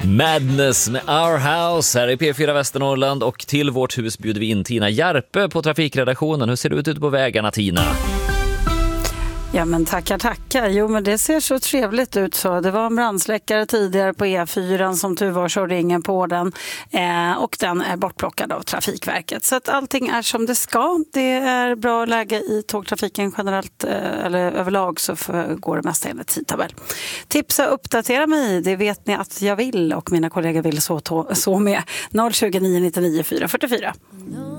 Madness med Our House här i P4 Västernorrland, och till vårt hus bjuder vi in Tina Järpe på trafikredaktionen. Hur ser det ut ute på vägarna, Tina? Ja, men tackar. Jo, men det ser så trevligt ut så. Det var en brandsläckare tidigare på E4 som tur var, så ringen på den. Och den är bortplockad av Trafikverket. Så att allting är som det ska. Det är bra läge i tågtrafiken generellt, eller överlag, så går det mesta enligt tidtabell. Tipsa och uppdatera mig, det vet ni att jag vill, och mina kollegor vill så med. 020 999 444.